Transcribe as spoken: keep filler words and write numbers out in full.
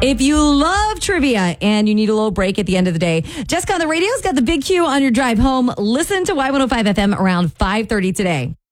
If you love trivia and you need a little break at the end of the day, Jessica on the radio's got the Big Q on your drive home. Listen to Y one oh five F M around five thirty today.